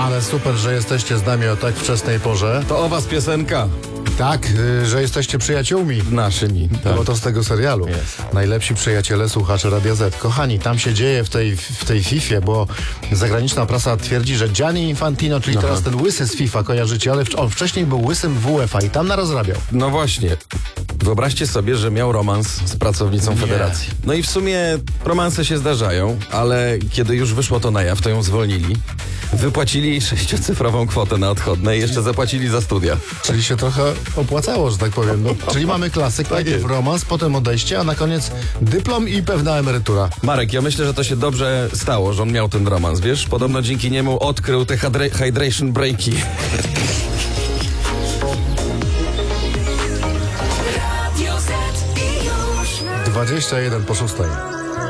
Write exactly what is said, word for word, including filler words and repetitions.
Ale super, że jesteście z nami o tak wczesnej porze. To o was piosenka. Tak, y, że jesteście przyjaciółmi. Naszymi. Tak. Bo to z tego serialu. Jest. Najlepsi przyjaciele słuchacze Radia Z. Kochani, tam się dzieje w tej, w tej Fifie, bo zagraniczna prasa twierdzi, że Gianni Infantino, czyli Aha. teraz ten łysy z FIFA, kojarzycie, ale w, on wcześniej był łysym w UEFA i tam narozrabiał. No właśnie. Wyobraźcie sobie, że miał romans z pracownicą Nie. federacji. No i w sumie romanse się zdarzają, ale kiedy już wyszło to na jaw, to ją zwolnili. Wypłacili jej sześciocyfrową kwotę na odchodne i jeszcze zapłacili za studia. Czyli się trochę opłacało, że tak powiem. No, czyli mamy klasyk, najpierw jest. romans, potem odejście, a na koniec dyplom i pewna emerytura. Marek, ja myślę, że to się dobrze stało, że on miał ten romans, wiesz? Podobno dzięki niemu odkrył te hydra- hydration breaki. Radio Z i już dwadzieścia jeden po szóstej.